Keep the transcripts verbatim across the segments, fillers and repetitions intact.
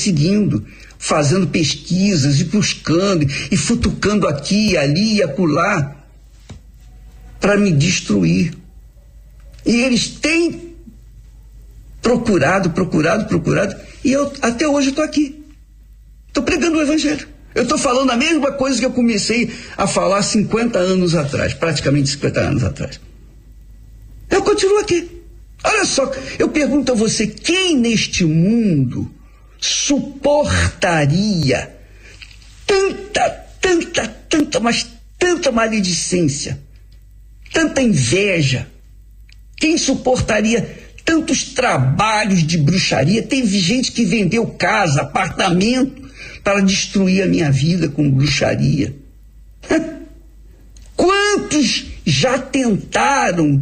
perseguindo, fazendo pesquisas e buscando e futucando aqui, ali e acolá para me destruir. E eles têm procurado, procurado, procurado, e eu até hoje estou aqui. Estou pregando o Evangelho. Eu estou falando a mesma coisa que eu comecei a falar cinquenta anos atrás, praticamente cinquenta anos atrás. Eu continuo aqui. Olha só, eu pergunto a você, quem neste mundo suportaria tanta, tanta, tanta, mas tanta maledicência, tanta inveja? Quem suportaria tantos trabalhos de bruxaria? Teve gente que vendeu casa, apartamento, para destruir a minha vida com bruxaria. Quantos já tentaram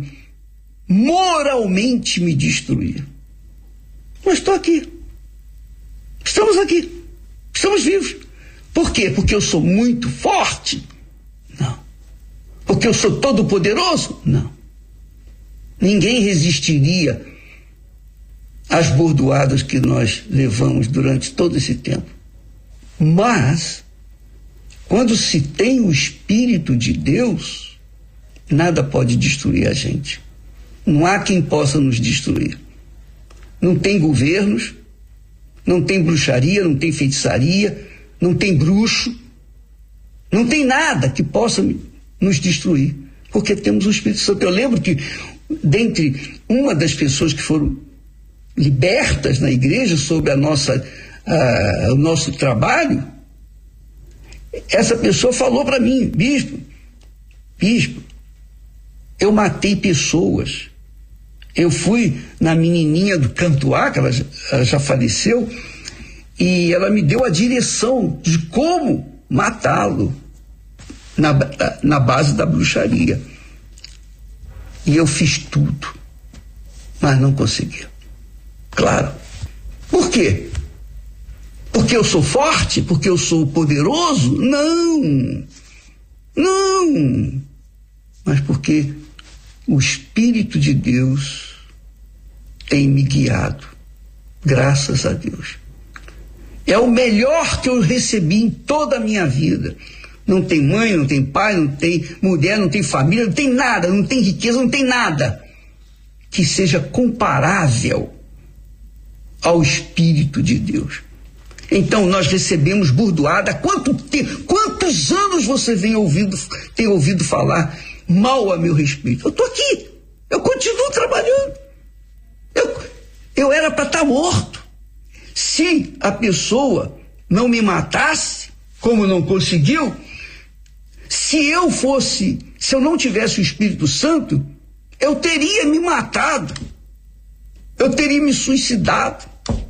moralmente me destruir? Mas estou aqui. Estamos aqui. Estamos vivos. Por quê? Porque eu sou muito forte? Não. Porque eu sou todo poderoso? Não. Ninguém resistiria às bordoadas que nós levamos durante todo esse tempo. Mas, quando se tem o Espírito de Deus, nada pode destruir a gente. Não há quem possa nos destruir. Não tem governos, não tem bruxaria, não tem feitiçaria, não tem bruxo, não tem nada que possa nos destruir, porque temos o Espírito Santo. Eu lembro que, dentre uma das pessoas que foram libertas na igreja sobre a nossa, a, o nosso trabalho, essa pessoa falou para mim: bispo, bispo, eu matei pessoas. Eu fui na menininha do Cantuá, que ela, ela já faleceu, e ela me deu a direção de como matá-lo na, na base da bruxaria. E eu fiz tudo, mas não consegui. Claro. Por quê? Porque eu sou forte? Porque eu sou poderoso? Não. Não. Mas porque o Espírito de Deus tem me guiado. Graças a Deus. É o melhor que eu recebi em toda a minha vida. Não tem mãe, não tem pai, não tem mulher, não tem família, não tem nada, não tem riqueza, não tem nada que seja comparável ao Espírito de Deus. Então nós recebemos bordoada. Quanto tempo, quantos anos você vem ouvindo, tem ouvido falar mal a meu respeito? Eu estou aqui, eu continuo trabalhando. Eu, eu era para estar morto. Se a pessoa não me matasse, como não conseguiu, se eu fosse, se eu não tivesse o Espírito Santo, eu teria me matado, eu teria me suicidado.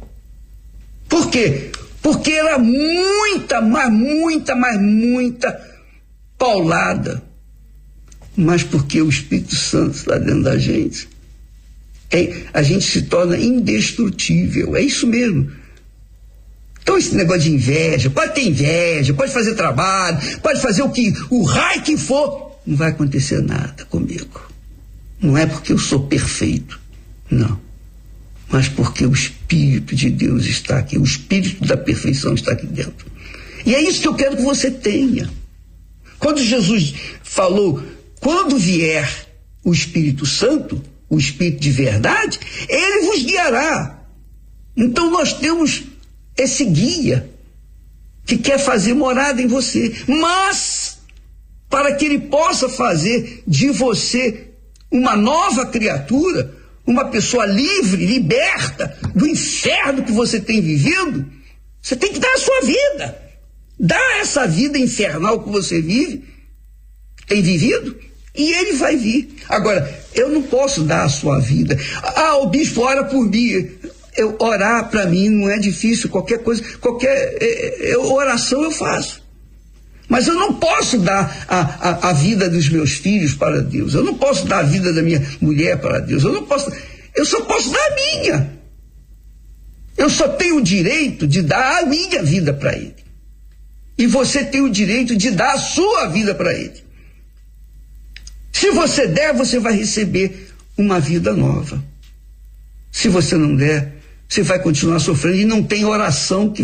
Por quê? Porque era muita, mas muita, mas muita paulada. Mas porque o Espírito Santo está dentro da gente, é, a gente se torna indestrutível. É isso mesmo. Então esse negócio de inveja, pode ter inveja, pode fazer trabalho, pode fazer o que, o raio que for, não vai acontecer nada comigo. Não é porque eu sou perfeito, não, mas porque o Espírito de Deus está aqui, o Espírito da perfeição está aqui dentro. E é isso que eu quero que você tenha. Quando Jesus falou, quando vier o Espírito Santo, o Espírito de verdade, ele vos guiará. Então nós temos esse guia que quer fazer morada em você, mas para que ele possa fazer de você uma nova criatura, uma pessoa livre, liberta do inferno que você tem vivido, você tem que dar a sua vida. Dá essa vida infernal que você vive, tem vivido, e ele vai vir. Agora, eu não posso dar a sua vida. Ah, o bispo ora por mim. Eu, orar para mim não é difícil, qualquer coisa, qualquer é, é, oração eu faço. Mas eu não posso dar a, a, a vida dos meus filhos para Deus. Eu não posso dar a vida da minha mulher para Deus. Eu não posso, eu só posso dar a minha. Eu só tenho o direito de dar a minha vida para Ele. E você tem o direito de dar a sua vida para Ele. Se você der, você vai receber uma vida nova. Se você não der, você vai continuar sofrendo, e não tem oração que